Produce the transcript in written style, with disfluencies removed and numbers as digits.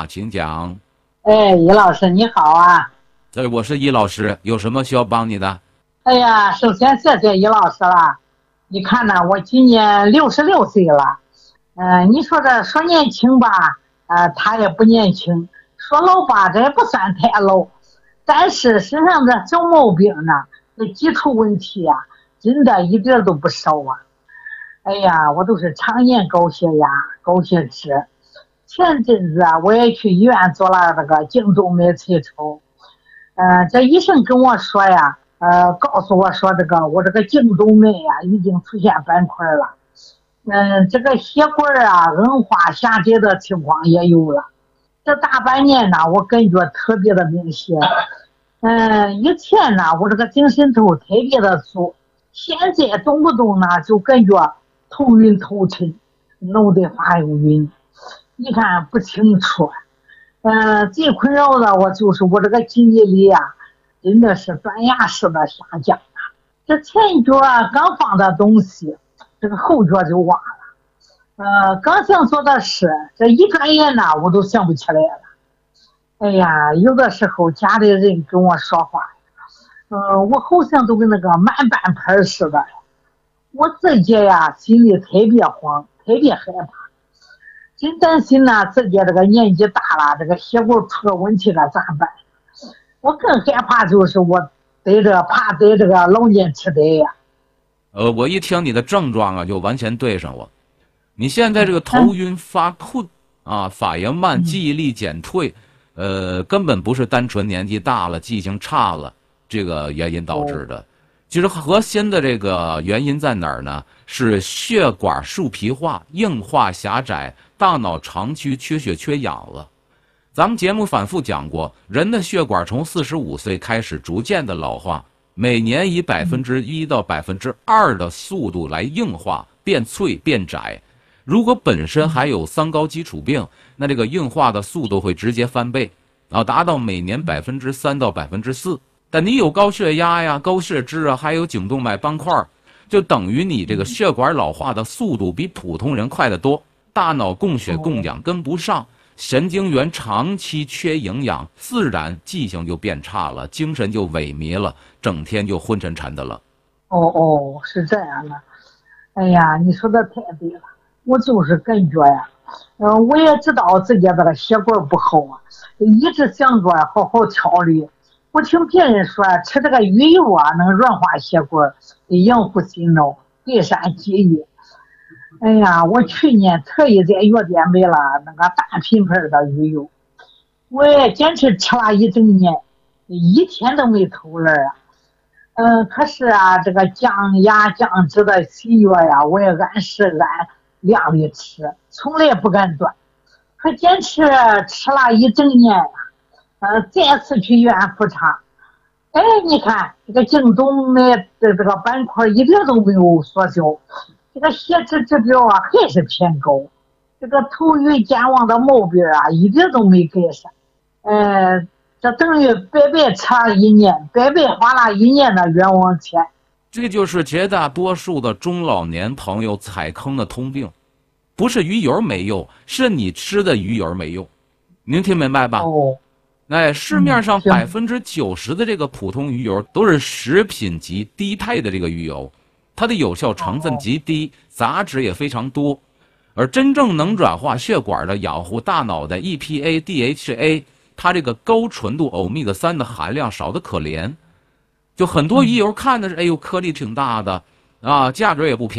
请讲。 哎，易老师你好啊！ 我是易老师，有什么需要帮你的？ 哎呀，首先谢谢易老师了。你看呢，我今年66岁了。你说这说年轻吧，他也不年轻；说老吧，这也不算太老。但是身上这小毛病呢，这基础问题啊，真的一点都不少啊。哎呀，我都是常年高血压、高血脂。前阵子啊，我也去医院做了这个颈动脉切除。这医生跟我说呀，告诉我说我这个颈动脉呀已经出现斑块了。这个血管啊硬化狭窄的情况也有了。这大半年呢，我感觉特别的明显。以前呢，我这个精神头特别的足，现在动不动呢就感觉头晕头沉，脑袋发晕，你看不清楚。最困扰的我就是我这个记忆力啊，真的是断崖式的下降啊。这前脚刚放的东西，这个后脚就忘了。刚想做的事，这一转眼呢，我都想不起来了。哎呀，有的时候家里人跟我说话，我好像都跟那个慢半拍似的。我自己呀，心里特别慌，特别害怕。真担心呢，自己这个年纪大了，这个血管出了问题了咋办？我更害怕就是我怕得这个老年痴呆呀。 我一听你的症状啊，就完全对上我。你现在这个头晕发困啊，反应慢，记忆力减退，根本不是单纯年纪大了、记性差了这个原因导致的。其实核心的这个原因在哪儿呢？是血管树皮化、硬化狭窄，大脑长期缺血缺氧了。咱们节目反复讲过，人的血管从45岁开始逐渐的老化，每年以1%到2%的速度来硬化、变脆、变窄。如果本身还有三高基础病，那这个硬化的速度会直接翻倍，然后达到每年3%到4%。但你有高血压呀、高血脂啊，还有颈动脉斑块，就等于你这个血管老化的速度比普通人快得多，大脑供血供氧跟不上，神经元长期缺营养，自然记性就变差了，精神就萎靡了，整天就昏沉沉的了。 是这样的。哎呀，你说的太对了，我就是感觉呀，我也知道自己这个血管不好啊，一直想着好好调理。我听别人说吃这个鱼油啊能软化血管，养护心脑，改善记忆。哎呀，我去年特意在药店买了那个大品牌的鱼油，我也坚持吃了一整年，一天都没偷懒啊。可是啊，这个降压降脂的西药呀，我也按时按量的吃，从来不敢断，可坚持吃了一整年呀。再次去医院复查，哎，你看这个颈动脉的这个斑块一点都没有缩小，这个血脂指标啊还是偏高，这个头晕健忘的毛病啊一点都没改善。这等于白白吃了一年，白白花了一年的冤枉钱。 这就是绝大多数的中老年朋友踩坑的通病，不是鱼油没用，是你吃的鱼油没用。您听明白吧？市面上90%的这个普通鱼油都是食品级低肽的这个鱼油，它的有效成分极低，杂质也非常多，而真正能软化血管的、养护大脑的 EPA、DHA， 它这个高纯度欧米伽3的含量少得可怜。就很多鱼油看的是，哎呦，颗粒挺大的啊，价格也不便宜。